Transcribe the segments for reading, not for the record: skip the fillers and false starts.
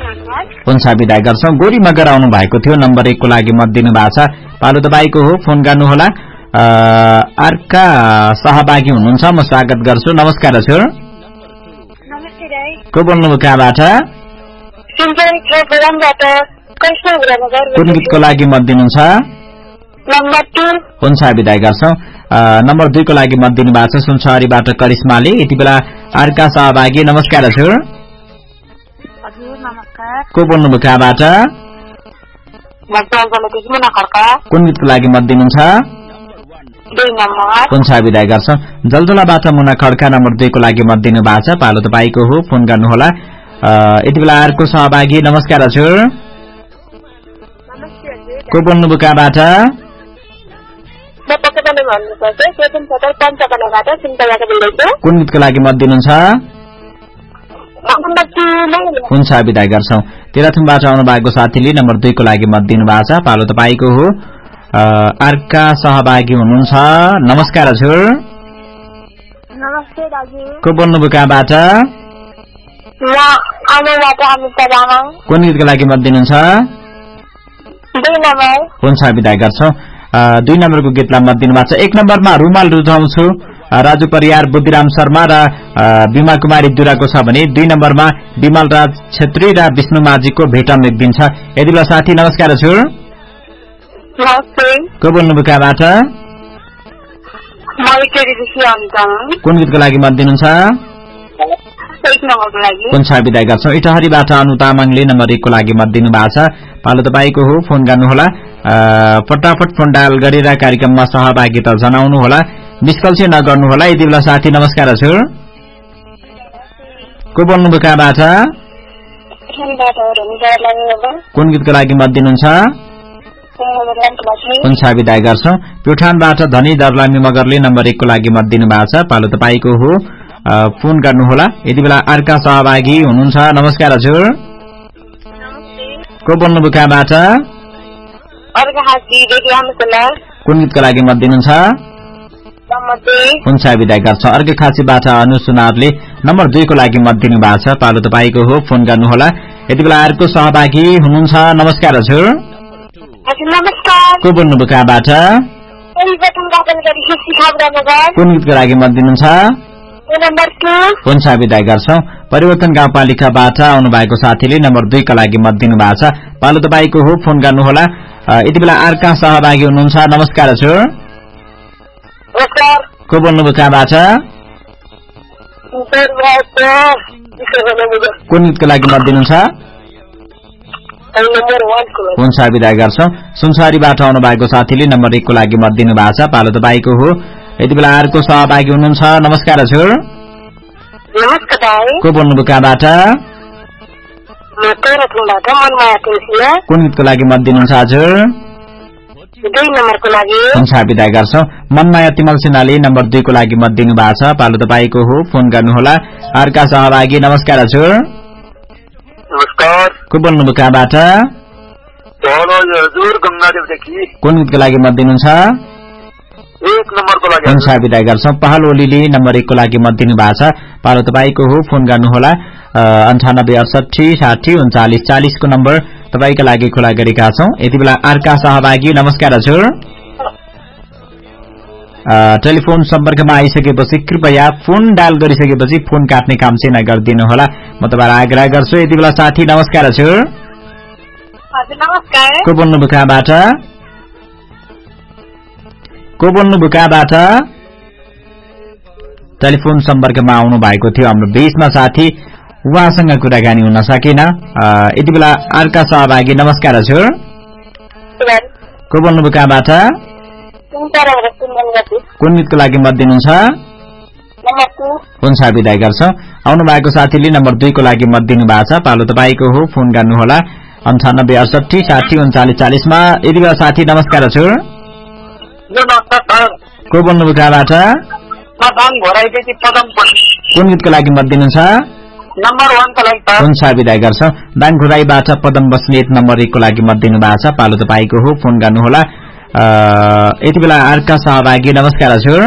हुन्छ बिदा गर्छौं। गोरी मगर आउनु भएको थियो नम्बर 1 को लागि मत दिनु भएको छ। पालो तपाईको हो, फोन गर्नुहोला। अर्का सहभागी हुनुहुन्छ, म स्वागत गर्छु। नमस्कार हजुर। नमस्ते दाइ। को बोल्नुभयो, कहाँबाट? कुन गीतको लागि मत दिनुहुन्छ? नम्बर 2। हुन्छ बिदा गर्छौं। नम्बर 2 को लागि मत दिनु भएको छ सुनसरीबाट करिश्माले। यति बेला अर्का सहभागी। नमस्कार हजुर। हजुर नमस्कार। को बोल्नुभयो, कहाँबाट? कुन गीतको लागि मत दिनुहुन्छ? 2 नम्बर। हुन्छ बिदा गर्छौं। जलजलाबाट मुना खड्का नम्बर 2 को लागि मत दिनु भएको छ। पालो तपाईको हो, फोन गर्नुहोला। यति बेला अर्को सहभागी। नमस्कार हजुर। को बोल्नुभयो, कहाँबाट? कुन गीतको लागि मत दिनुहुन्छ? हुन्छ बिदा गर्छौं। तेह्रथुमबाट आउनु भएको साथीले नम्बर 2 को लागि मत दिनु भएको छ। पालो तपाईको हो। अर्का सहभागी हुनुहुन्छ। नमस्कार हजुर। नमस्ते दाजु। को बोल्नुभयो, कहाँबाट? म आमाबाट अमिता तामाङ। कुन गीतको लागि मत दिनुहुन्छ? 2 नम्बर। हुन्छ बिदा गर्छौं। 2 नम्बरको गीतलाई मत दिनु भएको छ। 1 नम्बरमा रुमाल रुझाउँछु राजु परियार, बुद्धिराम शर्मा र बिमा कुमारी दुराको छ भने 2 नम्बरमा विमल राज छेत्री र विष्णु माझीको भेटम एक दिन छ। यति बेला साथी नमस्कार हजुर। नमस्ते। को बोल्नुभयो, कहाँबाट? कुन गीतको लागि मत दिनुहुन्छ? 1 नम्बरको लागि। हुन्छ बिदा गर्छौं। इटहरीबाट अनु तामाङले नम्बर 1 को लागि मत दिनु भएको छ। पालो तपाईको हो, फोन गर्नुहोला। फटाफट फोन डायल गरेर कार्यक्रममा सहभागिता जनाउनुहोला। मिसकल चाहिँ नगर्नुहोला। यति बेला साथी नमस्कार हजुर। को बोल्नुभयो, कहाँबाट? कुन गीतको लागि मत दिनुहुन्छ? हुन्छ बिदा गर्छौं। प्युठानबाट धनी दर्लामी मगरले नम्बर 1 को लागि मत दिनु भएको छ। पालो तपाईको हो, फोन गर्नुहोला। यति बेला अर्का सहभागी हुनुहुन्छ। नमस्कार हजुर। को बोल्नुभयो, कहाँबाट? कुन गीतको लागि मत दिनुहुन्छ? हुन्छ बिदा गर्छौं। अर्को खाँचीबाट अनु सुनारले नम्बर 2 को लागि मत दिनु भएको छ। पालो तपाईको हो, फोन गर्नुहोला। यति बेला अर्को सहभागी हुनुहुन्छ। नमस्कार हजुर। को बोल्नुभयो, कहाँबाट? कुन गीतको लागि मत दिनुहुन्छ? हुन्छ बिदा गर्छौं। परिवर्तन गाउँपालिकाबाट आउनु भएको साथीले नम्बर 2 का लागि मत दिनु भएको छ। पालो तपाईको हो, फोन गर्नुहोला। यति बेला अर्का सहभागी हुनुहुन्छ। नमस्कार हजुर। को बोल्नुभयो, कहाँबाट? कुन गीतको लागि मत दिनुहुन्छ? हुन्छ बिदा गर्छौं। सुनसरीबाट आउनु भएको साथीले नम्बर 1 को लागि मत दिनु भएको छ। पालो तपाईको हो। यति बेला अर्को सहभागी हुनुहुन्छ। नमस्कार हजुर। को बोल्नुभयो, कहाँबाट? कुन गीतको लागि मत दिनुहुन्छ हजुर? 2 नम्बरको लागि। हुन्छ बिदा गर्छौं। मनमाया तिमल सिन्हाले नम्बर 2 को लागि मत दिनु भएको छ। पालो तपाईको हो, फोन गर्नुहोला। अर्का सहभागी। नमस्कार हजुर। नमस्कार। को बोल्नुभयो, कहाँबाट? कुन गीतको लागि मत दिनुहुन्छ? 1 नम्बरको लागि। हुन्छ बिदा गर्छौं। पहल ओलीले नम्बर 1 को लागि मत दिनु भएको छ। पालो तपाईको हो, फोन गर्नुहोला। 98 68 60 39 40 को नम्बर तपाईका लागि खुला गरेका छौं। यति बेला अर्का सहभागी। नमस्कार हजुर। टेलिफोन सम्पर्कमा आइसकेपछि कृपया फोन डायल गरिसकेपछि फोन काट्ने काम चाहिँ नगरिदिनु होला, म तपाईलाई आग्रह गर्छु। यति बेला साथी नमस्कार हजुर। हजुर नमस्कार। को बोल्नुभयो, कहाँबाट? को बोल्नुभयो, कहाँबाट? टेलिफोन सम्पर्कमा आउनु भएको थियो हाम्रो बीचमा साथी, उहाँसँग कुराकानी हुन सकेन। यति बेला अर्का सहभागी। नमस्कार हजुर। को बोल्नुभयो, कहाँबाट? कुन गीतको लागि मत दिनुहुन्छ? हुन्छ बिदा गर्छौं। आउनु भएको साथीले नम्बर 2 को लागि मत दिनु भएको छ। पालो तपाईको हो, फोन गर्नुहोला। 98 68 60 39 40 मा। यति बेला साथी नमस्कार हजुर। को बोल्नुभयो, कहाँबाट? कुन गीतको लागि मत दिनुहुन्छ? नम्बर 1 को लागि। हुन्छ बिदा गर्छौं। दाङखुराईबाट पदम बस्नेत नम्बर 1 को लागि मत दिनु भएको छ। पालो तपाईको हो, फोन गर्नुहोला। यति बेला अर्का सहभागी। नमस्कार हजुर।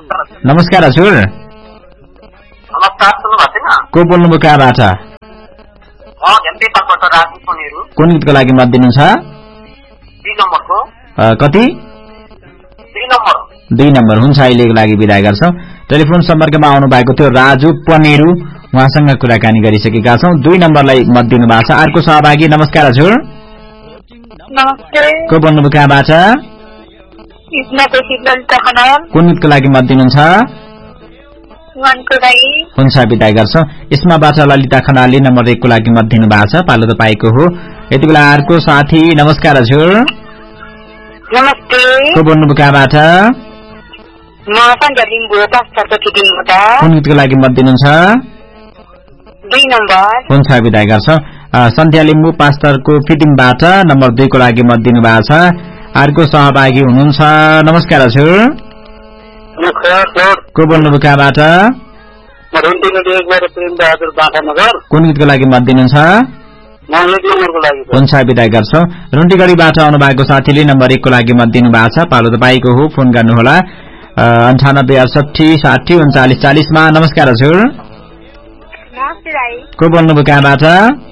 नमस्कार हजुर। नमस्कार, सुन्नु भएको छैन? को बोल्नुभयो, कहाँबाट? झन्डै पाल्छ राजु पनेरू कुन गीतको लागि मत दिनुहुन्छ 2 नम्बरको कति 2 नम्बर 2 नम्बर हुन्छ अहिलेको लागि बिदा गर्छौं टेलिफोन सम्पर्कमा आउनु भएको थियो राजु पनेरू उहाँसँग कुराकानी गरिसकेका छौं 2 नम्बरलाई मत दिनु भएको छ अर्को सहभागी नमस्कार हजुर नमस्ते को बोल्नुभयो कहाँबाट कुन गीतको लागि मत दिनुहुन्छ हुन्छ बिदा गर्छौं यसमाबाट ललिता खनालले नम्बर 1 को लागि मत दिनु भएको छ पालो तपाईको हो यति बेला अर्को साथी नमस्कार हजुर नमस्ते को बोल्नुभयो कहाँबाट म सन्ध्या लिम्बू पास्टरको टिटिङबाट कुन गीतको लागि मत दिनुहुन्छ 2 नम्बर हुन्छ बिदा गर्छौं सन्ध्या लिम्बू पास्टरको फिटिङबाट नम्बर 2 को लागि मत दिनु भएको छ अर्को सहभागी हुनुहुन्छ नमस्कार हजुर को बोल्नुभयो कहाँबाट कुन गीतको लागि मत दिनुहुन्छ हुन्छ बिदा गर्छौं रुन्टीगढीबाट आउनु भएको साथीले नम्बर 1 को लागि मत दिनु भएको छ पालो तपाईको हो फोन गर्नुहोला 9868603940 मा नमस्कार हजुर को बोल्नुभयो कहाँबाट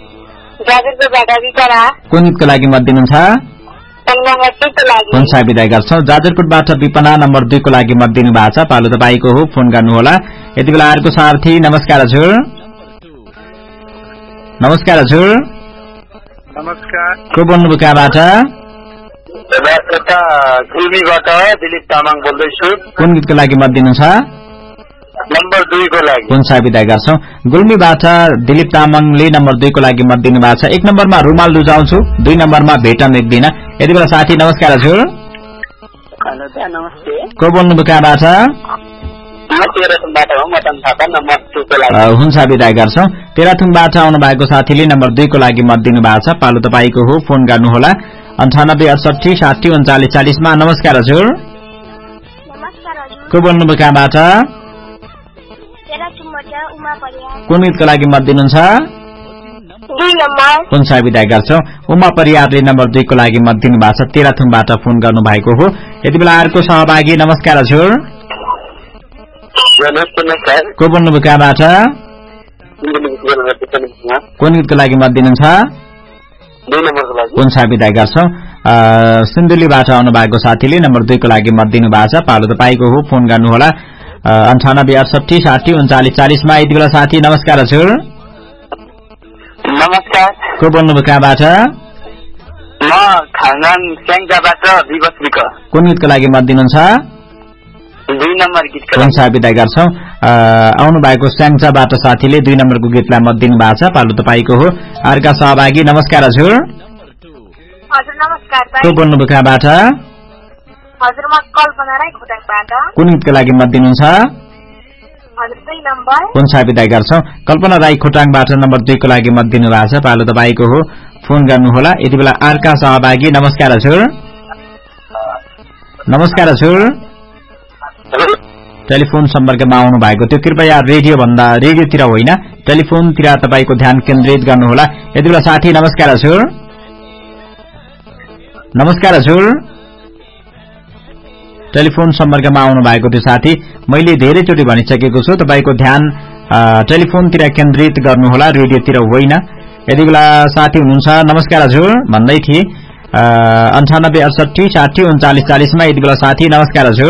कुन गीतको लागि मत दिनुहुन्छ हुन्छ बिदा गर्छौं जाजरकोटबाट विपना नम्बर 2 को लागि मत दिनु भएको छ पालो तपाईको हो फोन गर्नुहोला यति बेला अर्को साथी नमस्कार हजुर नमस्कार हजुर नमस्कार को बोल्नुभयो कहाँबाट गुल्मीबाट दिलीप तामाङ बोल्दैछु कुन गीतको लागि मत दिनुहुन्छ नम्बर 2 को लागि हुन्छ बिदा गर्छौं गुल्मीबाट दिलीप तामाङले नम्बर 2 को लागि मत दिनु भएको छ 1 नम्बरमा रुमाल लुजाउँछु 2 नम्बरमा भेटम एक दिन यति बेला साथी नमस्कार हजुर नमस्ते को बोल्नुभयो कहाँबाट हुन्छ बिदा गर्छौं तेह्रथुमबाट आउनु भएको साथीले नम्बर 2 को लागि मत दिनु भएको छ पालो तपाईको हो फोन गर्नुहोला 9868603940 मा नमस्कार हजुर को बोल्नुभयो कहाँबाट कुन गीतको लागि मत दिनुहुन्छ 2 नम्बर हुन्छ बिदा गर्छौं उमा परियारले नम्बर 2 को लागि मत दिनु भएको छ तेह्रथुमबाट फोन गर्नु भएको हो यति बेला अर्को सहभागी नमस्कार हजुर को बोल्नुभयो कहाँबाट कुन गीतको लागि मत दिनुहुन्छ 2 नम्बरको लागि हुन्छ बिदा गर्छौं सिन्धुलीबाट आउनु भएको साथीले नम्बर 2 को लागि मत दिनु भएको छ पालो तपाईको हो फोन गर्नुहोला 9868603940 मा यति बेला साथी नमस्कार हजुर नमस्कार को बोल्नुभयो कहाँबाट म खानगान स्याङजाबाट दिवस विक कुन गीतको लागि मत दिनुहुन्छ 2 नम्बर गीतको हुन्छ बिदा गर्छौं आउनु भएको स्याङजाबाट साथीले 2 नम्बरको गीतलाई मत दिनु भएको छ पालो तपाईको हो अर्का सहभागी नमस्कार हजुर हजुर नमस्कार को बोल्नुभयो कहाँबाट हजुर म कल्पना राई खोटाङबाट कुन गीतको लागि मत दिनुहुन्छ हजुर 2 नम्बर हुन्छ बिदा गर्छौं कल्पना राई खोटाङबाट नम्बर 2 को लागि मत दिनु भएको छ पालो तपाईको हो फोन गर्नुहोला यति बेला अर्का सहभागी नमस्कार हजुर नमस्कार हजुर टेलिफोन सम्पर्कमा आउनु भएको थियो कृपया रेडियोतिर होइन टेलिफोनतिर तपाईको ध्यान केन्द्रित गर्नुहोला यति बेला साथी नमस्कार हजुर नमस्कार हजुर टेलिफोन सम्पर्कमा आउनु भएको थियो साथी मैले धेरैचोटि भनिसकेको छु तपाईको ध्यान टेलिफोनतिर केन्द्रित गर्नुहोला रेडियोतिर होइन यति बेला साथी हुनुहुन्छ नमस्कार हजुर भन्दै थिए 9868603940 मा यति बेला साथी नमस्कार हजुर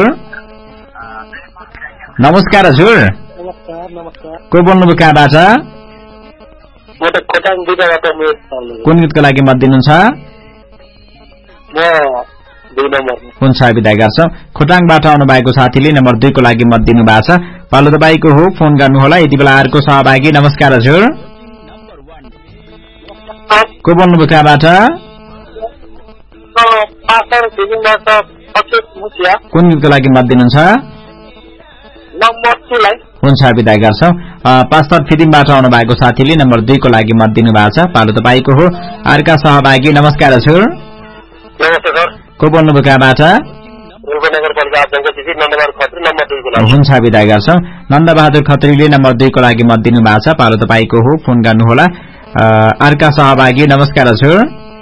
नमस्कार हजुर को बोल्नुभयो कहाँबाट कुन गीतको लागि मत दिनुहुन्छ हुन्छ बिदा गर्छौं खोटाङबाट आउनु भएको साथीले नम्बर 2 को लागि मत दिनु भएको छ पालो तपाईको हो फोन गर्नुहोला यति बेला अर्को सहभागी नमस्कार हजुर को बोल्नुभयो कहाँबाट कुन गीतको लागि मत दिनुहुन्छ हुन्छ बिदा गर्छौं पास्टर फिदिमबाट आउनु भएको साथीले नम्बर 2 को लागि मत दिनु भएको छ पालो तपाईको हो अर्का सहभागी नमस्कार हजुर को बोल्नुभयो कहाँबाट हुन्छ बिदा गर्छौं नन्दबहादुर खत्रीले नम्बर 2 को लागि मत दिनु भएको छ पालो तपाईको हो फोन गर्नुहोला अर्का सहभागी नमस्कार हजुर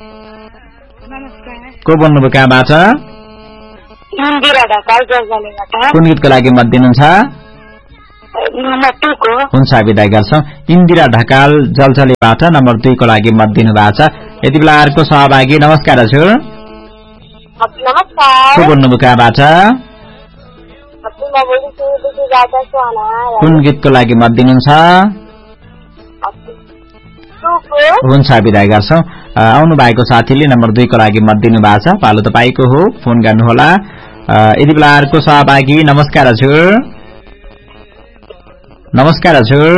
को बोल्नुभयो कहाँबाट कुन गीतको लागि मत दिनुहुन्छ नम्बर 2 को हुन्छ विदाई गर्छौं। इन्दिरा ढकाल जलजलीबाट नम्बर 2 को लागि मत दिनु भएको छ। यति बेला अर्को सहभागी नमस्कार हजुर। नमस्कार। को बोल्नुभयो कहाँबाट? कुन गीतको लागि मत दिनुहुन्छ? हुन्छ विदाई गर्छौं। आउनु भएको साथीले नम्बर 2 को लागि मत दिनु भएको छ। पालो तपाईको हो, फोन गर्नुहोला। यति बेला अर्को सहभागी नमस्कार हजुर। नमस्कार हजुर।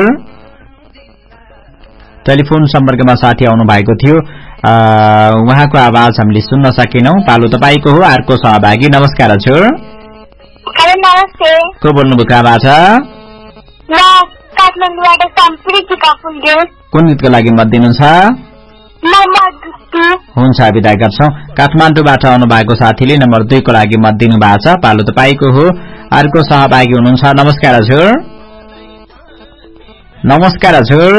टेलिफोन सम्पर्कमा साथी आउनु भएको थियो, उहाँको आवाज हामीले सुन्न सकेनौं। पालो तपाईको हो, अर्को सहभागी नमस्कार हजुर। नमस्ते। को बोल्नुभयो कहाँबाट? म काठमाडौँबाट सम्प्रीतिका फुलदेव। कुन गीतको लागि मत दिनुहुन्छ? नम्बर 2। हुन्छ विदाई गर्छौं। काठमाडौँबाट आउनु भएको साथीले नम्बर 2 को लागि मत दिनु भएको छ। पालो तपाईको हो, अर्को सहभागी हुनुहुन्छ। नमस्कार हजुर। नमस्कार हजुर।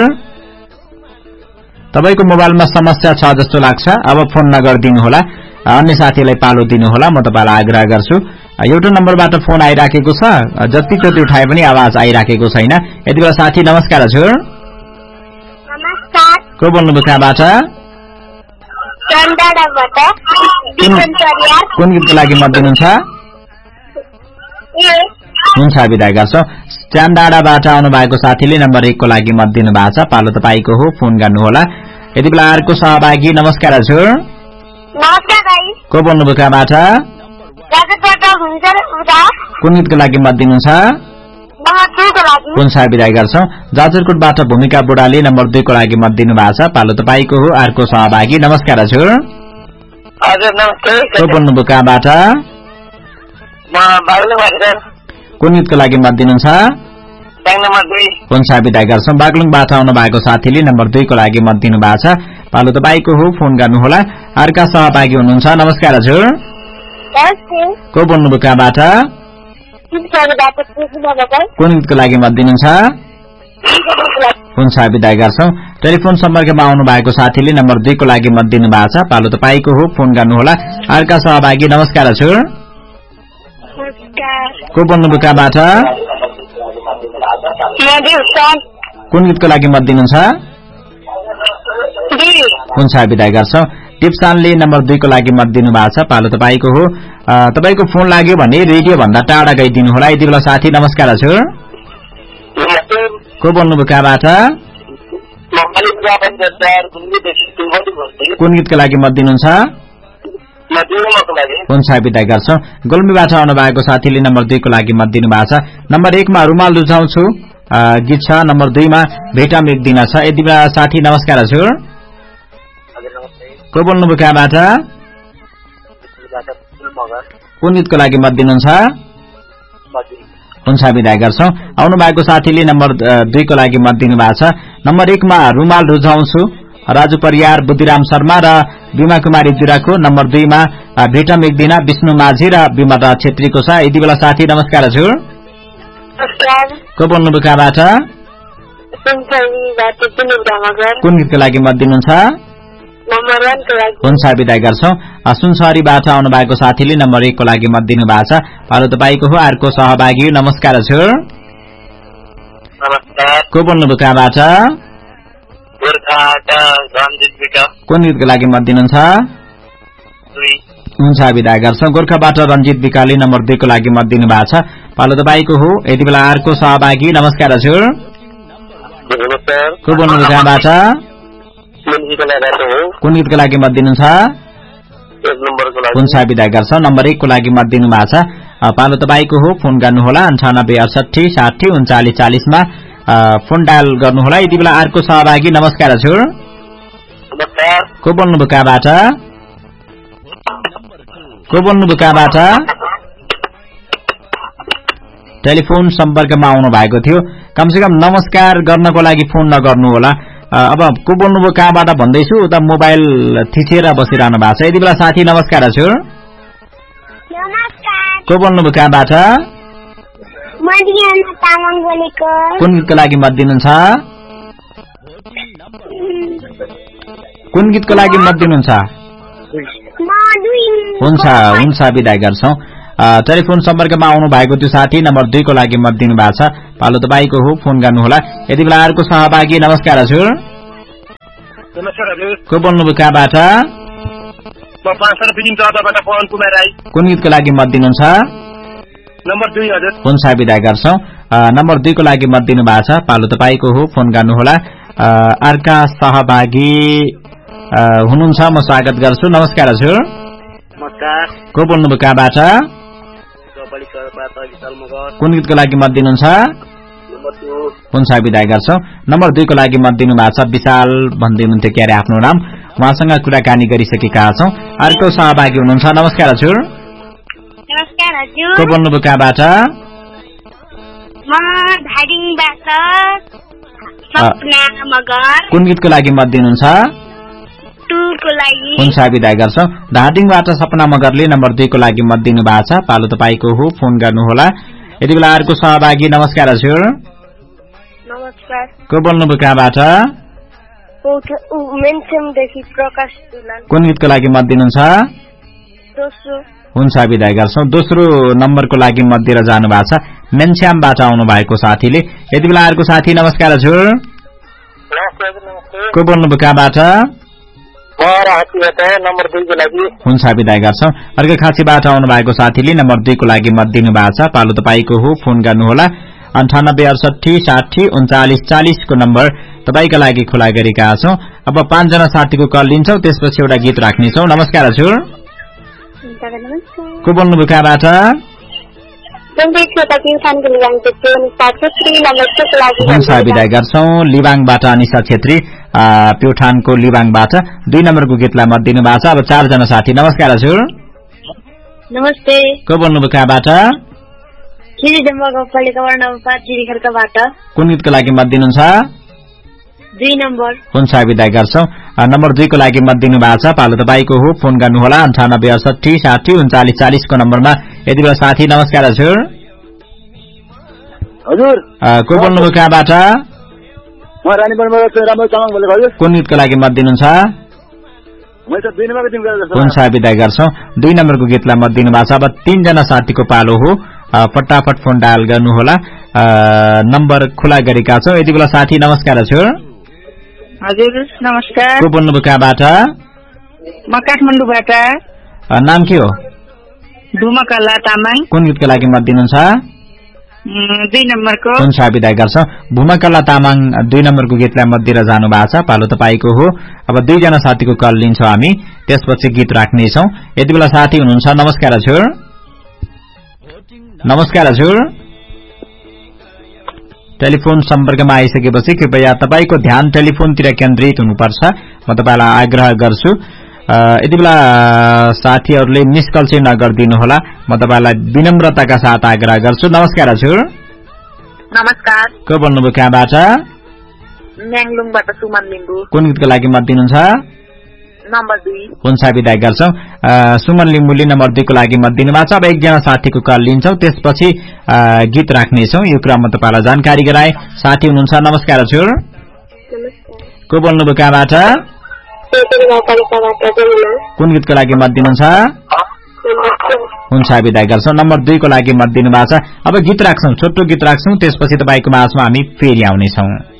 तपाईको मोबाइलमा समस्या छ जस्तो लाग्छ, अब फोन नगरिदिनु होला, अन्य साथीलाई पालो दिनु होला। म तपाईलाई आग्रह गर्छु। एउटा नम्बरबाट फोन आइराखेको छ, जतिचोटि उठाए पनि आवाज आइराखेको छैन। यति बेला साथी नमस्कार हजुर। नमस्कार। को बोल्नुभयो कहाँबाट? चन्दाडाबाट कुन गीतको लागि मत दिनुहुन्छ? हुन्छ विदाई गर्छौं। चान्डाडाबाट आउनु भएको साथीले नम्बर 1 को लागि मत दिनु भएको छ। पालो तपाईको हो, फोन गर्नुहोला। यति बेला अर्को सहभागी नमस्कार हजुर। नमस्कार भाइ। को बोल्नुभयो कहाँबाट? कुन गीतको लागि मत दिनुहुन्छ? हुन्छ विदाई गर्छौं। जाजरकोटबाट भूमिका बुढाले नम्बर 2 को लागि मत दिनु भएको छ। पालो तपाईको हो, अर्को सहभागी नमस्कार हजुर। हजुर नमस्ते। को बोल्नुभयो कहाँबाट? म बागलुङबाट। कुन गीतको लागि मत दिनुहुन्छ? नम्बर 2। हुन्छ विदाई गर्छौं। बागलुङबाट आउनु भएको साथीले नम्बर 2 को लागि मत दिनु भएको छ। पालो तपाईको हो, फोन गर्नुहोला। अर्का सहभागी हुनुहुन्छ। नमस्कार हजुर। को बोल्नुभयो कहाँबाट? कुन गीतको लागि मत दिनुहुन्छ? हुन्छ विदाई गर्छौं। टेलिफोन सम्पर्कमा आउनु भएको साथीले नम्बर 2 को लागि मत दिनु भएको छ। पालो तपाईको हो, फोन गर्नुहोला। अर्का सहभागी नमस्कार हजुर। को बोल्नुभयो कहाँबाट? कुन गीतको लागि मत दिनुहुन्छ? हुन्छ विदाई गर्छौं। टिप्सानले नम्बर 2 को लागि मत दिनु भएको छ। पालो तपाईको हो। तपाईको फोन लाग्यो भने रेडियो भन्दा टाढा गइदिनु होला। यति बेला साथी नमस्कार हजुर। को बोल्नुभयो कहाँबाट? कुन गीतको लागि मत दिनुहुन्छ? हुन्छ विदाई गर्छौं। गोल्मीबाट आउनु भएको साथीले नम्बर 2 को लागि मत दिनु भएको छ। नम्बर 1 मा रुमाल रुझाउँछु गीत छ। नम्बर 2 मा भेटाम एक दिन छ। यति बेला साथी नमस्कार हजुर। को बोल्नुभयो कहाँबाट? कुन गीतको लागि मत दिनुहुन्छ? हुन्छ विदाई गर्छौं। आउनु भएको साथीले नम्बर 2 को लागि मत दिनु भएको छ। नम्बर 1 मा रुमाल रुझाउँछु राजु परियार, बुद्धिराम शर्मा र बिमा कुमारी जुराको। नम्बर 2 मा भेटम एक दिन विष्णु माझी र विमला छेत्रीको छ। यति बेला साथी नमस्कार हजुर। को बोल्नुभयो कहाँबाट? कुन गीतको लागि मत दिनुहुन्छ? हुन्छ विदाई गर्छौं। सुनसरीबाट आउनु भएको साथीले नम्बर 1 को लागि मत दिनु भएको छ। पालो तपाईको हो, अर्को सहभागी नमस्कार हजुर। को बोल्नुभयो कहाँबाट? कुन गीतको लागि मत दिनुहुन्छ? हुन्छ विदाई गर्छौं। गोर्खाबाट रञ्जित विकाले नम्बर 2 को लागि मत दिनु भएको छ। पालो तपाईको हो। यति बेला अर्को सहभागी नमस्कार हजुर। को बोल्नुभयो कहाँबाट? कुन गीतको लागि मत दिनुहुन्छ? हुन्छ विदाई गर्छौं। नम्बर 1 को लागि मत दिनु भएको छ। पालो तपाईको हो, फोन गर्नुहोला। 98 68 60 39 40 मा फोन डायल गर्नुहोला। यति बेला अर्को सहभागी नमस्कार हजुर। को बोल्नुभयो कहाँबाट? को बोल्नुभयो कहाँबाट? टेलिफोन सम्पर्कमा आउनु भएको थियो। कमसेकम नमस्कार गर्नको लागि फोन नगर्नु होला। अब को बोल्नुभयो कहाँबाट भन्दैछु, उता मोबाइल थिचेर बसिरहनु भएको छ। यति बेला साथी नमस्कार हजुर। को बोल्नुभयो कहाँबाट? कुन गीतको लागि मत दिनुहुन्छ? कुन गीतको लागि मत दिनुहुन्छ? हुन्छ विदाई गर्छौं। टेलिफोन सम्पर्कमा आउनु भएको त्यो साथी नम्बर 2 को लागि मत दिनु भएको छ पालो तपाईको हो फोन गर्नुहोला यति बेला अर्को सहभागी नमस्कार हजुर नमस्कार हजुर को बोल्नुभयो कहाँबाट म पाँचसरा बिजिङ चौधबाट पवन कुमार राई कुन गीतको लागि मत दिनुहुन्छ नम्बर 2 हजुर हुन्छ विदा गर्छौं नम्बर 2 को लागि मत दिनु भएको छ पालो तपाईको हो फोन गर्नुहोला अर्का सहभागी हुनुहुन्छ म स्वागत गर्छु नमस्कार हजुर नमस्कार को बोल्नुभयो कहाँबाट कुन गीतको लागि मत दिनुहुन्छ हुन्छ विदा गर्छौं नम्बर 2 को लागि मत दिनु भएको छ विशाल भन्दै हुनुहुन्थ्यो क्यारे आफ्नो नाम उहाँसँग कुराकानी गरिसकेका छौं अर्को सहभागी हुनुहुन्छ नमस्कार हजुर नमस्कार हजुर को बोल्नुभयो कहाँबाट म धादिङबाट सपना मगर कुन गीतको लागि मत दिनुहुन्छ 2 को लागि हुन्छ विदा गर्छौं धादिङबाट सपना मगरले नम्बर 2 को लागि मत दिनु भएको छ पालो तपाईको हो फोन गर्नुहोला यति बेला अर्को सहभागी नमस्कार हजुर नमस्कार को बोल्नुभयो कहाँबाट मेन्समदेखि प्रकाश दुलाल कुन गीतको लागि मत दिनुहुन्छ दोस्रो हुन्छ विदा गर्छौं दोस्रो नम्बरको लागि मत दिएर जानु भएको छ मेन्स्यामबाट आउनु भएको साथीले यति बेला अर्को साथी नमस्कार हजुर को बोल्नुभयो कहाँबाट नम्बर 2 को लागि हुन्छ विदा गर्छौं अर्को खाँचीबाट आउनु भएको साथीले नम्बर 2 को लागि मत दिनु भएको छ पालो तपाईको हो फोन गर्नुहोला 9868603940 को नम्बर तपाईका लागि खुला गरेका छौं अब 5 जना साथीको कल लिन्छौं त्यसपछि एउटा गीत राख्नेछौं नमस्कार हजुर को बोल्नुभयो कहाँबाट हुन्छ विदा गर्छौं लिबाङबाट अनिसा छेत्री प्युठानको लिबाङबाट 2 नम्बरको गीतलाई मत दिनु भएको छ अब 4 जना साथी नमस्कार हजुर नमस्ते को बोल्नुभयो कहाँबाट कुन गीतको लागि मत दिनुहुन्छ 2 नम्बर हुन्छ विदा गर्छौं नम्बर 2 को लागि मत दिनु भएको छ पालो तपाईको हो फोन गर्नुहोला 9868603940 को नम्बरमा यति बेला साथी नमस्कार हजुर हजुर को बोल्नुभयो कहाँबाट म रानीबनबाट राम्रो चामङ बोलेको हजुर कुन गीतको लागि मत दिनुहुन्छ म त 2 नम्बरको टिम गरेको हुन्छ विदा गर्छौं 2 नम्बरको गीतलाई मत दिनु भएको छ अब 3 जना साथीको पालो हो फटाफट फोन डायल गर्नुहोला नम्बर खुला गरेका छौं यति बेला साथी नमस्कार हजुर हजुर नमस्कार को बोल्नुभयो कहाँबाट म काठमाडौँबाट नाम के हो धुमकला तामाङ कुन गीतको लागि मत दिनुहुन्छ 2 नम्बरको हुन्छ विदा गर्छौं भूमकला तामाङ 2 नम्बरको गीतलाई मत दिएर जानु भएको छ पालो तपाईको हो अब 2 जना साथीको कल लिन्छौं हामी त्यसपछि गीत राख्नेछौं यति बेला साथी हुनुहुन्छ नमस्कार हजुर नमस्कार हजुर टेलिफोन सम्पर्कमा आइसकेपछि कृपया तपाईको ध्यान टेलिफोनतिर केन्द्रित हुनुपर्छ म तपाईलाई आग्रह गर्छु यति बेला साथीहरुले मिस कल चाहिँ नगर्दिनु होला म तपाईलाई विनम्रताका साथ आग्रह गर्छु नमस्कार हजुर नमस्कार को बोल्नुभयो कहाँबाट म्याङलुङबाट सुमन लिम्बु कुन गीतको लागि मत दिनुहुन्छ नम्बर 2 हुन्छ विदा गर्छौं सुमन लिम्बुले नम्बर 2 को लागि मत दिनुभएको छ अब एकजना साथीको कल लिन्छौं त्यसपछि गीत राख्नेछौं यो क्रममा तपाईलाई जानकारी गराए साथी हुनुहुन्छ नमस्कार हजुर को बोल्नुभयो कहाँबाट कुन गीतको लागि मत दिनुहुन्छ हुन्छ विदा गर्छौं नम्बर 2 को लागि मत दिनुभएको छ अब गीत राख्छौं छोटो गीत राख्छौं त्यसपछि तपाईको माझमा हामी फेरि आउनेछौं